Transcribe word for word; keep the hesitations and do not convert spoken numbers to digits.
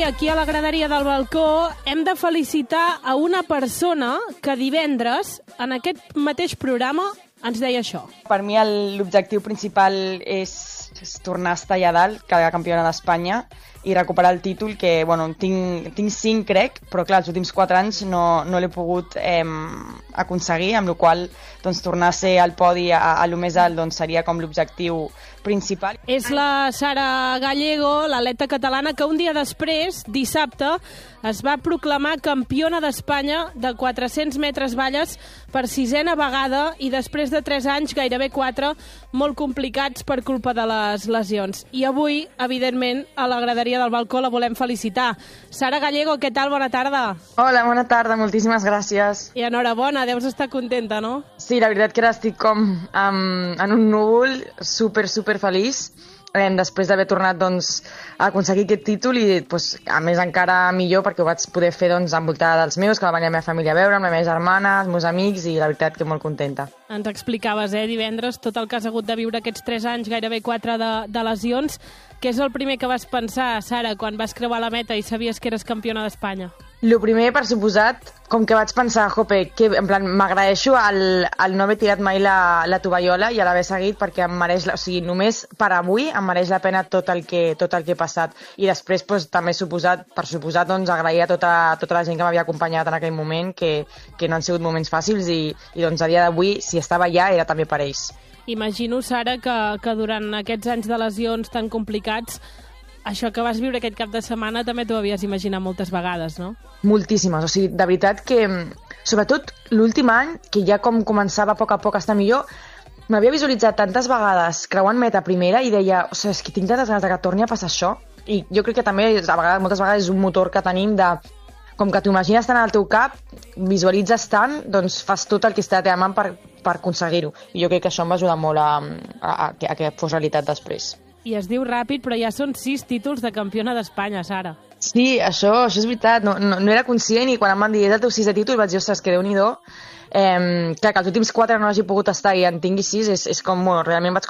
aquí a la graderia del balcó hem de felicitar a una persona que divendres, en aquest mateix programa, ens deia això. Per mi el- l'objectiu principal és, és tornar a estar allà dalt, cada campiona d'Espanya, i recuperar el títol, que bueno, tinc, tinc cinc, crec, però clar, els últims quatre anys no, no l'he pogut eh, aconseguir, amb la qual cosa doncs, tornar a ser al podi a, a lo més alt doncs, seria com l'objectiu principal. És la Sara Gallego, l'atleta catalana, que un dia després, dissabte, es va proclamar campiona d'Espanya de quatre-cents metres valles per sisena vegada i després de tres anys, gairebé quatre, molt complicats per culpa de les lesions. I avui, evidentment, a la graderia del balcó la volem felicitar. Sara Gallego, què tal? Bona tarda. Hola, bona tarda, moltíssimes gràcies. I enhorabona, deus estar contenta, no? Sí, la veritat que ara estic com um, en un núvol super, super feliç eh, després d'haver tornat doncs, a aconseguir aquest títol i pues, a més encara millor perquè ho vaig poder fer doncs, envoltada dels meus, que va venir la meva família a veure, amb la meva germana, els meus amics i la veritat que molt contenta. Ens explicaves, eh, divendres, tot el que has hagut de viure aquests tres anys, gairebé quatre de, de lesions. Què és el primer que vas pensar, Sara, quan vas creuar la meta i sabies que eres campiona d'Espanya? El primer, per suposat, com que vaig pensar, jope, que en plan, m'agraeixo el, el no haver tirat mai la, la tovallola i l'haver seguit perquè em mereix, la, o sigui, només per avui em mereix la pena tot el que, tot el que he passat. I després, pues, també suposat, per suposat, doncs, agrair a tota, tota la gent que m'havia acompanyat en aquell moment, que, que no han sigut moments fàcils i, i doncs, a dia d'avui, si estava allà, era també per ells. Imagino, Sara, que, que durant aquests anys de lesions tan complicats, això que vas viure aquest cap de setmana també t'ho havies imaginat moltes vegades, no? Moltíssimes, o sigui, de veritat que, sobretot l'últim any, que ja com començava a poc a poc a estar millor, m'havia visualitzat tantes vegades creuant meta primera i deia, o sigui, és que tinc tantes ganes de que torni a passar això. I jo crec que també, a vegades, moltes vegades, és un motor que tenim de, com que t'ho imagines tant al teu cap, visualitzes tant, doncs fas tot el que està a la teva mà per, per aconseguir-ho. I jo crec que això em va ajudar molt a, a, a, a que fos realitat després. I es diu ràpid, però ja són sis títols de campiona d'Espanya, Sara. Sí, això, això és veritat, no, no, no era conscient i quan em van dir és el teu sisè títol vaig dir, ostres, que Déu-n'hi-do. Eh, clar, que els últims quatre no hagi pogut estar i en tingui sis és, és com, bueno, realment vaig